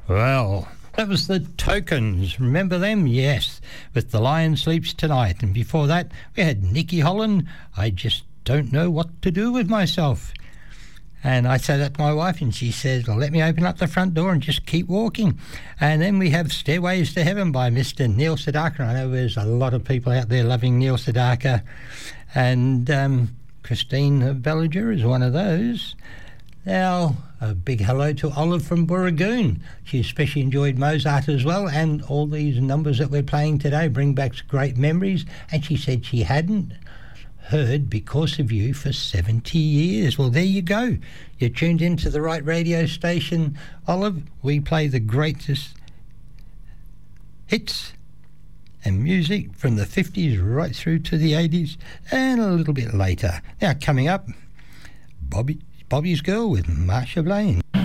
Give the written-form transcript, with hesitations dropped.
Well, that was the Tokens. Remember them? Yes, with The Lion Sleeps Tonight. And before that, we had Nicky Holland, I Just Don't Know What to Do With Myself. And I said that to my wife, and she says, well, let me open up the front door and just keep walking. And then we have Stairways to Heaven by Mr. Neil Sedaka. I know there's a lot of people out there loving Neil Sedaka. And Christine Bellinger is one of those. Now, a big hello to Olive from Burragoon. She especially enjoyed Mozart as well, and all these numbers that we're playing today bring back great memories. And she said she hadn't heard Because of You for 70 years. Well, there you go. You're tuned into the right radio station, Olive. We play the greatest hits and music from the 50s right through to the 80s and a little bit later. Now, coming up, Bobby's Girl with Marsha Blaine.